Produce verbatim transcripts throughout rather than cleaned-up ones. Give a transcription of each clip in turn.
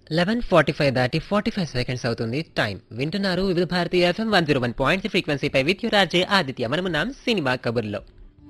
Eleven forty five దాటి forty five seconds అవుతుంది time. వింటున్నారు వివిధ భారతీయ FM one zero one point ఫ్రీక్వెన్సీపై with you రాజే ఆదిత్య. మనమున్నాం సినిమా కబుర్లో.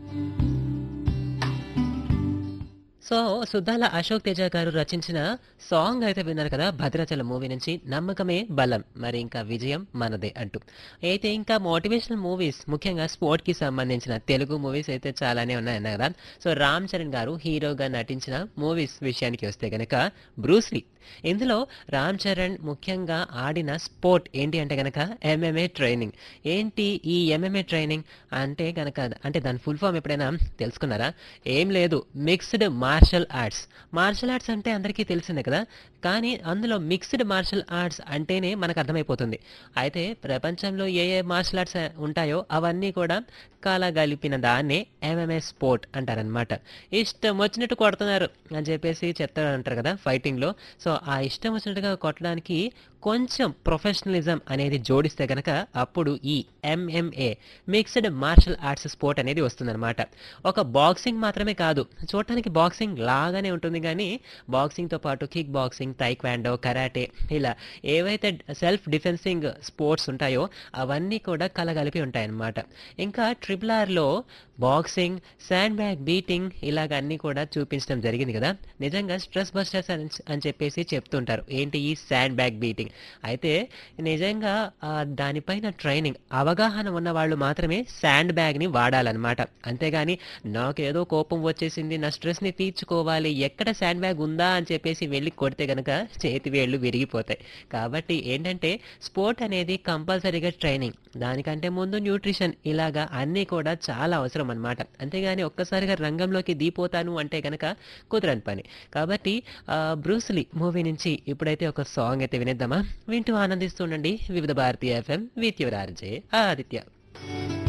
సో సుద్దాల అశోక్ తేజ గారు రచించిన సాంగ్ అయితే విన్నారు కదా, భద్రాచలం మూవీ నుంచి నమ్మకమే బలం మరి ఇంకా విజయం మనదే అంటూ. అయితే ఇంకా మోటివేషనల్ మూవీస్, ముఖ్యంగా స్పోర్ట్ కి సంబంధించిన తెలుగు మూవీస్ అయితే చాలానే ఉన్నాయన్నారు కదా. సో రామ్ చరణ్ గారు హీరోగా నటించిన మూవీస్ విషయానికి వస్తే గనక బ్రూస్లీ. ఇందులో రామ్ చరణ్ ముఖ్యంగా ఆడిన స్పోర్ట్ ఏంటి అంటే గనక ఎంఎంఏ ట్రైనింగ్. ఏంటి ఈ ఎంఎంఏ ట్రైనింగ్ అంటే గనక, అంటే దాని ఫుల్ ఫామ్ ఎప్పుడైనా తెలుసుకున్నారా? ఏం లేదు, mixed martial arts. Martial arts అంటే అందరికీ తెలిసిందే కదా, కానీ అందులో మిక్స్డ్ మార్షల్ ఆర్ట్స్ అంటేనే మనకు అర్థమైపోతుంది. అయితే ప్రపంచంలో ఏ ఏ మార్షల్ ఆర్ట్స్ ఉంటాయో అవన్నీ కూడా కలగలిపిన దాన్నే ఎంఎంఏ స్పోర్ట్ అంటారనమాట. ఇష్టం వచ్చినట్టు కొడుతున్నారు అని చెప్పేసి చెప్తారు అంటారు కదా ఫైటింగ్లో. సో ఆ ఇష్టం వచ్చినట్టుగా కొట్టడానికి కొంచెం ప్రొఫెషనలిజం అనేది జోడిస్తే గనక అప్పుడు ఈ MMA mixed martial arts sport అనేది వస్తుందన్నమాట. ఒక బాక్సింగ్ మాత్రమే కాదు, చూడటానికి బాక్సింగ్ లాగానే ఉంటుంది కానీ బాక్సింగ్తో పాటు కిక్ బాక్సింగ్, టైక్వాండో, కరాటే, ఇలా ఏవైతే సెల్ఫ్ డిఫెన్సింగ్ స్పోర్ట్స్ ఉంటాయో అవన్నీ కూడా కలగలిపి ఉంటాయన్నమాట. ఇంకా triple ఆర్లో boxing, sand bag beating ఇలాగ అన్నీ కూడా చూపించడం జరిగింది కదా. నిజంగా స్ట్రెస్ బస్టర్స్ అని అని చెప్పేసి చెప్తుంటారు. ఏంటి ఈ శాండ్ బ్యాగ్ బీటింగ్? అయితే నిజంగా ఆ, దానిపైన ట్రైనింగ్ అవగాహన ఉన్న వాళ్ళు మాత్రమే శాండ్ బ్యాగ్ని వాడాలన్నమాట. అంతేగాని నాకేదో కోపం వచ్చేసింది, నా స్ట్రెస్ని తీర్చుకోవాలి, ఎక్కడ శాండ్ బ్యాగ్ ఉందా అని చెప్పేసి వెళ్ళి కొడితే గనక చేతి వేళ్ళు విరిగిపోతాయి. కాబట్టి ఏంటంటే స్పోర్ట్ అనేది కంపల్సరీగా ట్రైనింగ్, దానికంటే ముందు న్యూట్రిషన్, ఇలాగా అన్నీ కూడా చాలా అవసరం అన్నమాట. అంతేగాని ఒక్కసారిగా రంగంలోకి దిగిపోతాను అంటే గనక కుదరని పని. కాబట్టి ఆ, బ్రూస్లీ మూవీ నుంచి ఇప్పుడైతే ఒక సాంగ్ అయితే వినేద్దామా? వింటూ ఆనందిస్తూ ఉండండి వివిధ భారతీయ FM with your RJ Aditya.